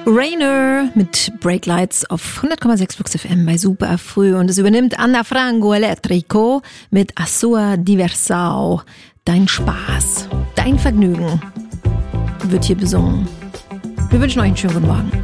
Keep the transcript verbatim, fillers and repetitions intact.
Rainer mit Break Lights auf hundert Komma sechs Flux F M bei Super Früh und es übernimmt Anna Frango Electrico mit A Sua Diversão. Dein Spaß, dein Vergnügen wird hier besungen. Wir wünschen euch einen schönen guten Morgen.